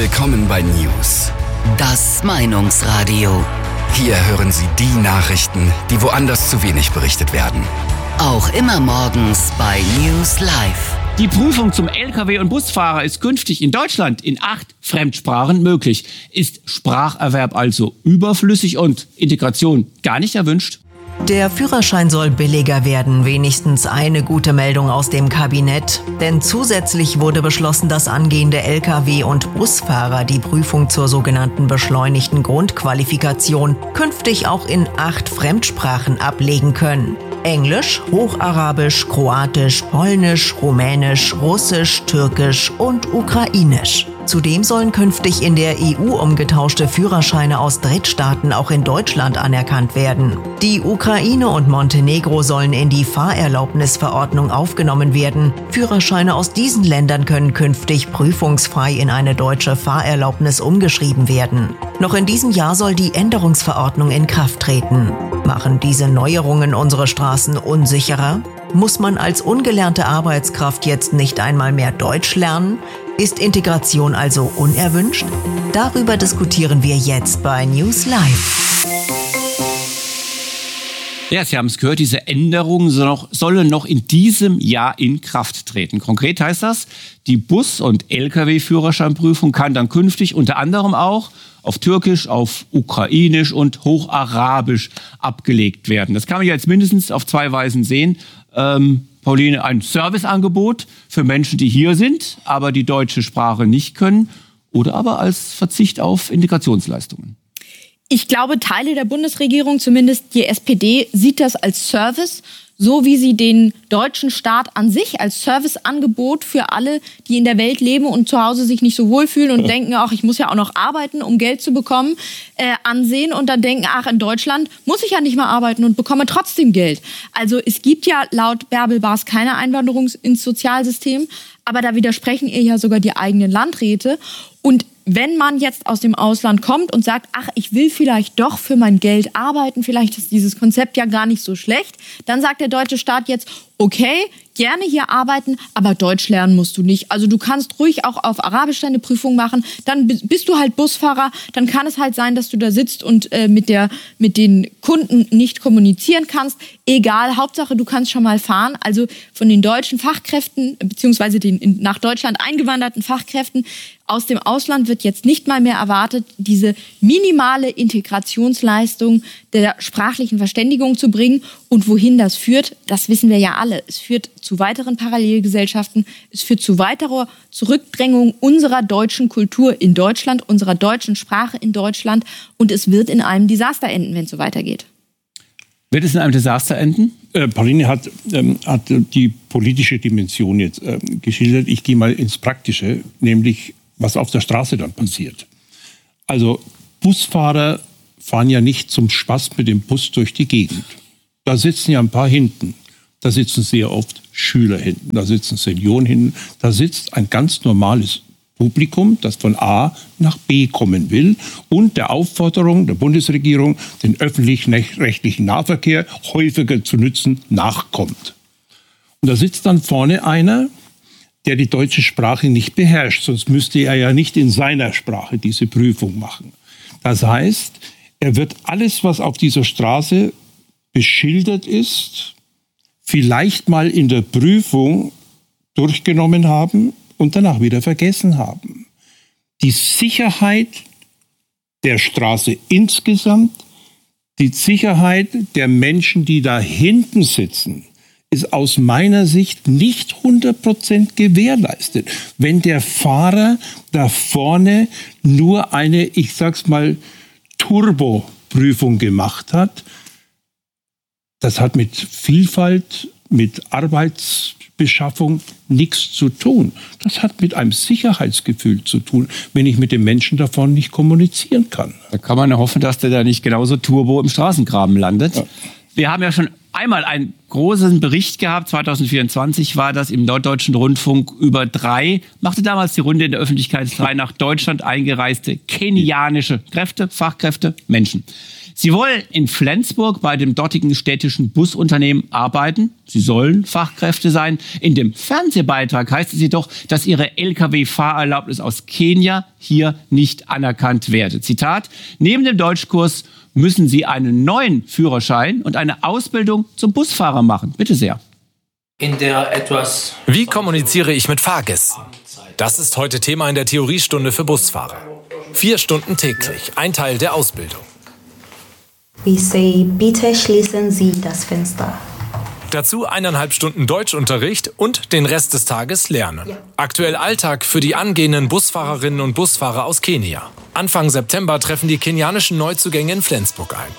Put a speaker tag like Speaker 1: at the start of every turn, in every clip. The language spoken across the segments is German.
Speaker 1: Willkommen bei News.
Speaker 2: Das Meinungsradio.
Speaker 1: Hier hören Sie die Nachrichten, die woanders zu wenig berichtet werden.
Speaker 2: Auch immer morgens bei News Live.
Speaker 3: Die Prüfung zum Lkw- und Busfahrer ist künftig in Deutschland in 8 Fremdsprachen möglich. Ist Spracherwerb also überflüssig und Integration gar nicht erwünscht?
Speaker 4: Der Führerschein soll billiger werden, wenigstens eine gute Meldung aus dem Kabinett. Denn zusätzlich wurde beschlossen, dass angehende Lkw- und Busfahrer die Prüfung zur sogenannten beschleunigten Grundqualifikation künftig auch in 8 Fremdsprachen ablegen können. Englisch, Hocharabisch, Kroatisch, Polnisch, Rumänisch, Russisch, Türkisch und Ukrainisch. Zudem sollen künftig in der EU umgetauschte Führerscheine aus Drittstaaten auch in Deutschland anerkannt werden. Die Ukraine und Montenegro sollen in die Fahrerlaubnisverordnung aufgenommen werden. Führerscheine aus diesen Ländern können künftig prüfungsfrei in eine deutsche Fahrerlaubnis umgeschrieben werden. Noch in diesem Jahr soll die Änderungsverordnung in Kraft treten. Machen diese Neuerungen unsere Straßen unsicherer? Muss man als ungelernte Arbeitskraft jetzt nicht einmal mehr Deutsch lernen? Ist Integration also unerwünscht? Darüber diskutieren wir jetzt bei News Live.
Speaker 3: Ja, Sie haben es gehört, diese Änderungen sollen noch in diesem Jahr in Kraft treten. Konkret heißt das, die Bus- und Lkw-Führerscheinprüfung kann dann künftig unter anderem auch auf Türkisch, auf Ukrainisch und Hocharabisch abgelegt werden. Das kann man jetzt mindestens auf 2 Weisen sehen. Pauline, ein Serviceangebot für Menschen, die hier sind, aber die deutsche Sprache nicht können, oder aber als Verzicht auf Integrationsleistungen?
Speaker 5: Ich glaube, Teile der Bundesregierung, zumindest die SPD, sieht das als Service, so wie sie den deutschen Staat an sich als Serviceangebot für alle, die in der Welt leben und zu Hause sich nicht so wohlfühlen und denken, ach, ich muss ja auch noch arbeiten, um Geld zu bekommen, ansehen und dann denken, ach, in Deutschland muss ich ja nicht mehr arbeiten und bekomme trotzdem Geld. Also es gibt ja laut Bärbel Baas keine Einwanderung ins Sozialsystem, aber da widersprechen ihr ja sogar die eigenen Landräte. Und wenn man jetzt aus dem Ausland kommt und sagt, ach, ich will vielleicht doch für mein Geld arbeiten, vielleicht ist dieses Konzept ja gar nicht so schlecht, dann sagt der deutsche Staat jetzt, okay, gerne hier arbeiten, aber Deutsch lernen musst du nicht. Also du kannst ruhig auch auf Arabisch deine Prüfung machen, dann bist du halt Busfahrer, dann kann es halt sein, dass du da sitzt und mit den Kunden nicht kommunizieren kannst. Egal, Hauptsache du kannst schon mal fahren. Also von den deutschen Fachkräften, beziehungsweise den nach Deutschland eingewanderten Fachkräften aus dem Ausland wird jetzt nicht mal mehr erwartet, diese minimale Integrationsleistung der sprachlichen Verständigung zu bringen. Und wohin das führt, das wissen wir ja alle. Es führt zu weiteren Parallelgesellschaften, es führt zu weiterer Zurückdrängung unserer deutschen Kultur in Deutschland, unserer deutschen Sprache in Deutschland. Und es wird in einem Desaster enden, wenn es so weitergeht.
Speaker 3: Wird es in einem Desaster enden?
Speaker 6: Pauline hat die politische Dimension jetzt geschildert. Ich gehe mal ins Praktische, nämlich was auf der Straße dann passiert. Also Busfahrer fahren ja nicht zum Spaß mit dem Bus durch die Gegend. Da sitzen ja ein paar hinten. Da sitzen sehr oft Schüler hinten. Da sitzen Senioren hinten. Da sitzt ein ganz normales Publikum, das von A nach B kommen will und der Aufforderung der Bundesregierung, den öffentlich-rechtlichen Nahverkehr häufiger zu nützen, nachkommt. Und da sitzt dann vorne einer, der die deutsche Sprache nicht beherrscht, sonst müsste er ja nicht in seiner Sprache diese Prüfung machen. Das heißt, er wird alles, was auf dieser Straße beschildert ist, vielleicht mal in der Prüfung durchgenommen haben und danach wieder vergessen haben. Die Sicherheit der Straße insgesamt, die Sicherheit der Menschen, die da hinten sitzen, ist aus meiner Sicht nicht 100% gewährleistet. Wenn der Fahrer da vorne nur eine, ich sag's mal, Turbo-Prüfung gemacht hat, das hat mit Vielfalt, mit Arbeitsbeschaffung nichts zu tun. Das hat mit einem Sicherheitsgefühl zu tun, wenn ich mit dem Menschen davon nicht kommunizieren kann.
Speaker 3: Da kann man hoffen, dass der da nicht genauso Turbo im Straßengraben landet. Ja. Wir haben ja schon einmal einen großen Bericht gehabt, 2024 war das im Norddeutschen Rundfunk über 3, machte damals die Runde in der Öffentlichkeit, 3 nach Deutschland eingereiste kenianische Kräfte, Fachkräfte, Menschen. Sie wollen in Flensburg bei dem dortigen städtischen Busunternehmen arbeiten. Sie sollen Fachkräfte sein. In dem Fernsehbeitrag heißt es jedoch, dass ihre Lkw-Fahrerlaubnis aus Kenia hier nicht anerkannt werde. Zitat: Neben dem Deutschkurs müssen Sie einen neuen Führerschein und eine Ausbildung zum Busfahrer machen. Bitte sehr.
Speaker 7: Wie kommuniziere ich mit Fahrgästen? Das ist heute Thema in der Theoriestunde für Busfahrer. 4 Stunden täglich, ein Teil der Ausbildung.
Speaker 8: We say, bitte schließen Sie das Fenster.
Speaker 7: Dazu 1,5 Stunden Deutschunterricht und den Rest des Tages lernen. Aktuell Alltag für die angehenden Busfahrerinnen und Busfahrer aus Kenia. Anfang September treffen die kenianischen Neuzugänge in Flensburg ein.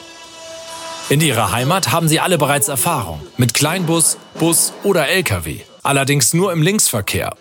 Speaker 7: In ihrer Heimat haben sie alle bereits Erfahrung mit Kleinbus, Bus oder Lkw. Allerdings nur im Linksverkehr.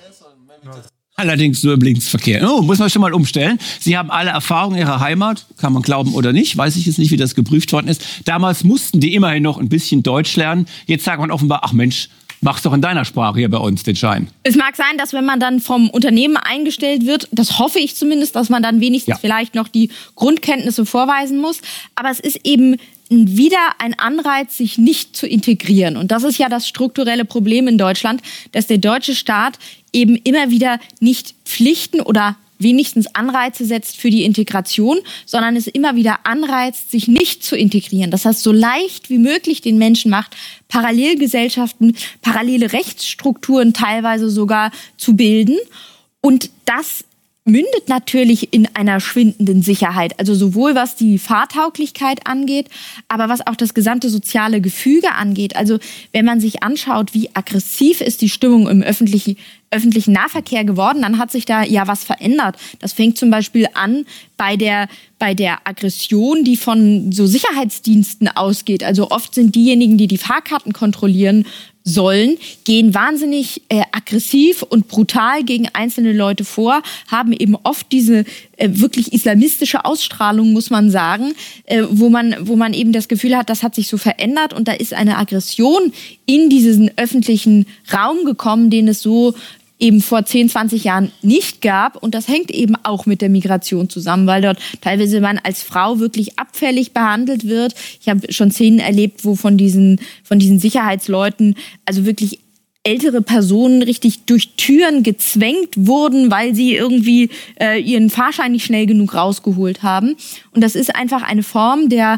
Speaker 3: Allerdings nur im Linksverkehr. Oh, muss man schon mal umstellen. Sie haben alle Erfahrung in ihrer Heimat, kann man glauben oder nicht, weiß ich jetzt nicht, wie das geprüft worden ist. Damals mussten die immerhin noch ein bisschen Deutsch lernen. Jetzt sagt man offenbar, ach Mensch, mach's doch in deiner Sprache hier bei uns, den Schein.
Speaker 5: Es mag sein, dass wenn man dann vom Unternehmen eingestellt wird, das hoffe ich zumindest, dass man dann wenigstens vielleicht noch die Grundkenntnisse vorweisen muss. Aber es ist eben wieder ein Anreiz, sich nicht zu integrieren. Und das ist ja das strukturelle Problem in Deutschland, dass der deutsche Staat eben immer wieder nicht Pflichten oder wenigstens Anreize setzt für die Integration, sondern es immer wieder anreizt, sich nicht zu integrieren. Das heißt, so leicht wie möglich den Menschen macht, Parallelgesellschaften, parallele Rechtsstrukturen teilweise sogar zu bilden. Und das mündet natürlich in einer schwindenden Sicherheit. Also sowohl was die Fahrtauglichkeit angeht, aber was auch das gesamte soziale Gefüge angeht. Also wenn man sich anschaut, wie aggressiv ist die Stimmung im öffentlichen Nahverkehr geworden, dann hat sich da ja was verändert. Das fängt zum Beispiel an bei der Aggression, die von so Sicherheitsdiensten ausgeht. Also oft sind diejenigen, die die Fahrkarten kontrollieren sollen, gehen wahnsinnig aggressiv und brutal gegen einzelne Leute vor, haben eben oft diese wirklich islamistische Ausstrahlung, muss man sagen, wo man eben das Gefühl hat, das hat sich so verändert und da ist eine Aggression in diesen öffentlichen Raum gekommen, den es so eben vor 10, 20 Jahren nicht gab. Und das hängt eben auch mit der Migration zusammen, weil dort teilweise man als Frau wirklich abfällig behandelt wird. Ich habe schon Szenen erlebt, wo von diesen Sicherheitsleuten also wirklich ältere Personen richtig durch Türen gezwängt wurden, weil sie irgendwie ihren Fahrschein nicht schnell genug rausgeholt haben. Und das ist einfach eine Form der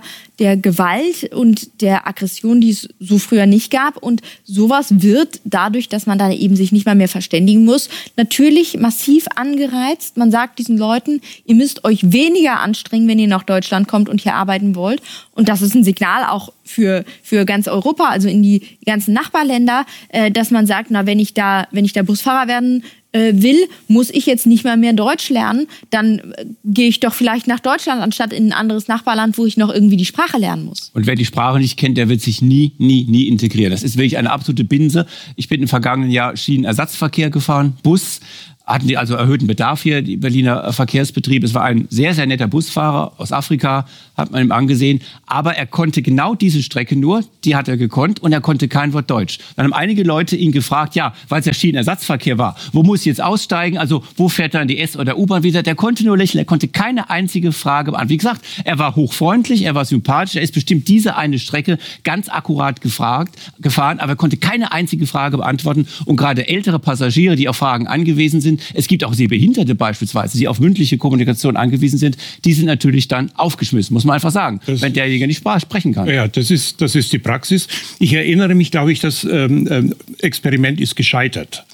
Speaker 5: Gewalt und der Aggression, die es so früher nicht gab. Und sowas wird dadurch, dass man da eben sich nicht mal mehr verständigen muss, natürlich massiv angereizt. Man sagt diesen Leuten, ihr müsst euch weniger anstrengen, wenn ihr nach Deutschland kommt und hier arbeiten wollt. Und das ist ein Signal auch für ganz Europa, also in die ganzen Nachbarländer, dass man sagt, na, wenn ich da Busfahrer werden will, muss ich jetzt nicht mehr Deutsch lernen, dann gehe ich doch vielleicht nach Deutschland, anstatt in ein anderes Nachbarland, wo ich noch irgendwie die Sprache lernen muss.
Speaker 3: Und wer die Sprache nicht kennt, der wird sich nie integrieren. Das ist wirklich eine absolute Binse. Ich bin im vergangenen Jahr Schienenersatzverkehr gefahren, Bus. Hatten die also erhöhten Bedarf hier, die Berliner Verkehrsbetriebe. Es war ein sehr, sehr netter Busfahrer aus Afrika, hat man ihm angesehen. Aber er konnte genau diese Strecke nur, die hat er gekonnt und er konnte kein Wort Deutsch. Dann haben einige Leute ihn gefragt, ja, weil es ja Schienenersatzverkehr war, wo muss ich jetzt aussteigen? Also wo fährt dann die S- oder U-Bahn wieder? Der konnte nur lächeln, er konnte keine einzige Frage beantworten. Wie gesagt, er war hochfreundlich, er war sympathisch, er ist bestimmt diese eine Strecke ganz akkurat gefahren, aber er konnte keine einzige Frage beantworten. Und gerade ältere Passagiere, die auf Fragen angewiesen sind, es gibt auch Sehbehinderte beispielsweise, die auf mündliche Kommunikation angewiesen sind, die sind natürlich dann aufgeschmissen, muss man einfach sagen, wenn derjenige nicht sprechen kann.
Speaker 6: Ja, das ist die Praxis. Ich erinnere mich, glaube ich, das Experiment ist gescheitert.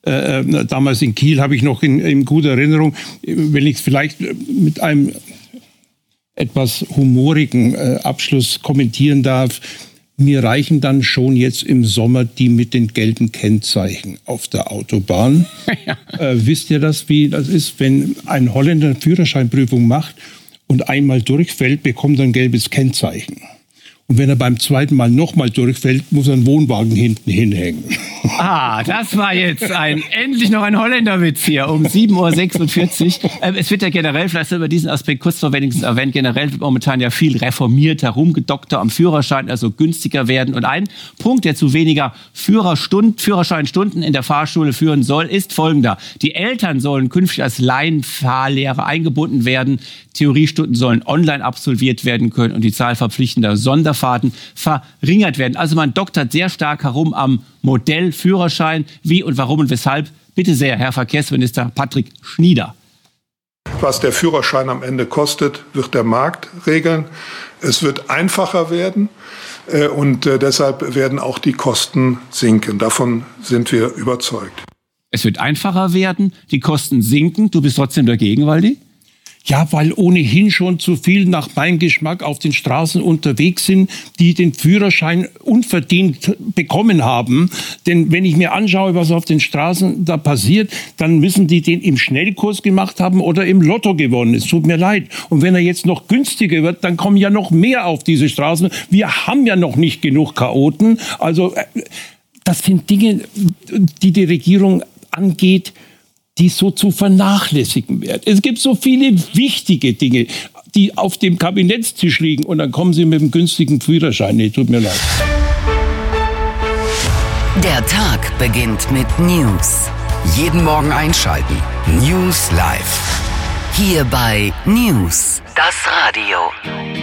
Speaker 6: Damals in Kiel habe ich noch in guter Erinnerung, wenn ich es vielleicht mit einem etwas humorigen Abschluss kommentieren darf. Mir reichen dann schon jetzt im Sommer die mit den gelben Kennzeichen auf der Autobahn. Ja. Wisst ihr das, wie das ist, wenn ein Holländer eine Führerscheinprüfung macht und einmal durchfällt, bekommt er ein gelbes Kennzeichen. Und wenn er beim zweiten Mal nochmal durchfällt, muss er einen Wohnwagen hinten hinhängen.
Speaker 3: Das war jetzt endlich noch ein Holländerwitz hier um 7.46 Uhr. Es wird ja generell, vielleicht über diesen Aspekt kurz noch wenigstens erwähnt, generell wird momentan ja viel reformiert, herumgedoktert am Führerschein, also günstiger werden. Und ein Punkt, der zu weniger Führerscheinstunden in der Fahrschule führen soll, ist folgender. Die Eltern sollen künftig als Laienfahrlehrer eingebunden werden. Theoriestunden sollen online absolviert werden können und die Zahl verpflichtender Sonderfahrten verringert werden. Also man doktert sehr stark herum am Modell Führerschein. Wie und warum und weshalb? Bitte sehr, Herr Verkehrsminister Patrick Schnieder.
Speaker 9: Was der Führerschein am Ende kostet, wird der Markt regeln. Es wird einfacher werden und deshalb werden auch die Kosten sinken. Davon sind wir überzeugt.
Speaker 3: Es wird einfacher werden, die Kosten sinken. Du bist trotzdem dagegen, Waldi?
Speaker 6: Ja, weil ohnehin schon zu viel nach meinem Geschmack auf den Straßen unterwegs sind, die den Führerschein unverdient bekommen haben. Denn wenn ich mir anschaue, was auf den Straßen da passiert, dann müssen die den im Schnellkurs gemacht haben oder im Lotto gewonnen. Es tut mir leid. Und wenn er jetzt noch günstiger wird, dann kommen ja noch mehr auf diese Straßen. Wir haben ja noch nicht genug Chaoten. Also das sind Dinge, die Regierung angeht, die so zu vernachlässigen werden. Es gibt so viele wichtige Dinge, die auf dem Kabinettstisch liegen und dann kommen sie mit dem günstigen Führerschein. Nee, tut mir leid.
Speaker 2: Der Tag beginnt mit News.
Speaker 1: Jeden Morgen einschalten. News Live.
Speaker 2: Hier bei News, das Radio.